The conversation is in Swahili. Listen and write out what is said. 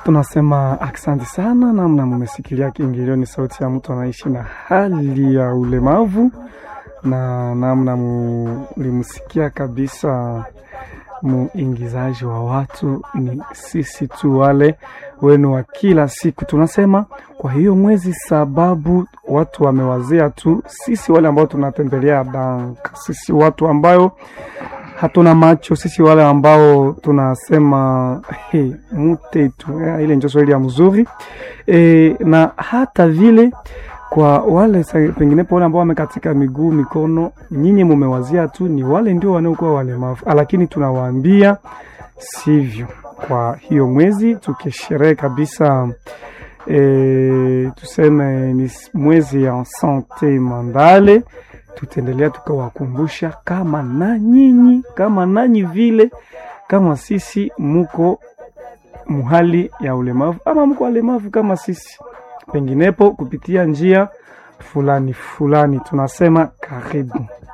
Tunasema asante sana namna mmesikilia kiingilio ni sauti ya mtu anaishi na hali ya ulemavu, na namna mlimsikia kabisa muingizaji wa watu ni sisi tu wale wenu wa kila siku. Tunasema kwa hiyo mwezi, sababu watu wamewazea tu sisi wale ambao tunatembelea bank, sisi watu ambao hatuna macho, sisi wale ambao tunasema mute tu, ile ndio swali ya mzuri. Na hata vile kwa wale pengine wale ambao wamekatika miguu, mikono, nyinyi mumewazia tu ni wale ndio wanaokuwa walemavu, lakini tunawaambia sivyo. Kwa hiyo mwezi tukisherehe kabisa, tuseme ni mwezi ya sante mandale, tutaendelea tukawakumbusha kama nanyi vile kama sisi muko muhali ya ulemavu ama muko walemavu kama sisi penginepo kupitia njia fulani. Tunasema karibu.